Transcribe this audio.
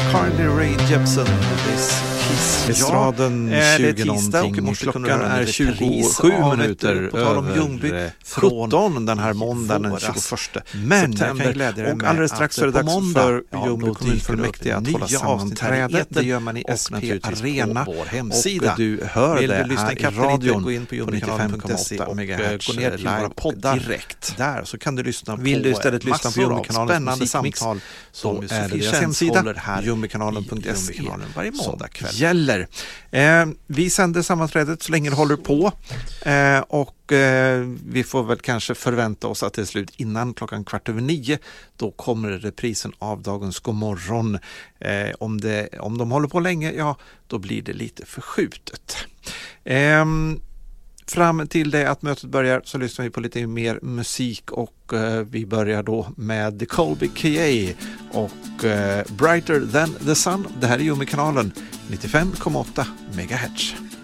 Carly Rae Jepsen, This Kiss. Estraden 20 någonting och klockan är 27 minuter på tal om Ljungby, 17 den här måndagen den 21 september. Och alldeles strax är det dags för Ljungby kommunfullmäktige att hålla sammanträde. Det gör man i SP Arena på vår hemsida. Och du hör det här i radion gå in på 95,8 MHz gå ner till våra poddar direkt. Där så kan du lyssna på vill du istället lyssna på Ljungbykanalens spännande samtal så är det deras hemsida ljungbykanalen.se varje måndag kväll gäller. Vi sänder sammanträdet så länge det håller på och vi får väl kanske förvänta oss att det är slut innan 8:15. Då kommer reprisen av dagens Godmorgon. Om de håller på länge, ja då blir det lite förskjutet. Fram till det att mötet börjar så lyssnar vi på lite mer musik och vi börjar då med The Colby K.A. och Brighter Than The Sun. Det här är Ljungbykanalen 95,8 MHz.